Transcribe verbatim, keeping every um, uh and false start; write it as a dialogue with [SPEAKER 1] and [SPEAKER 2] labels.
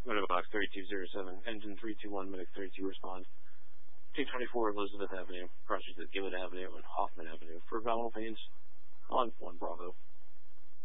[SPEAKER 1] Winterbox thirty-two zero seven, engine three two one, Medic thirty-two respond. two twenty-four Elizabeth Avenue, crossing to Gilead Avenue and Hoffman Avenue for abdominal pains on one Bravo.